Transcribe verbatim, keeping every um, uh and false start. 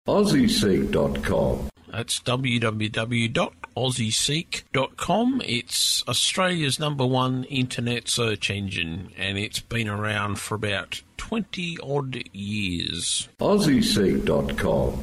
Aussie Seek dot com. That's w w w dot aussie seek dot com. It's Australia's number one internet search engine, and it's been around for about twenty odd years. Aussie Seek dot com.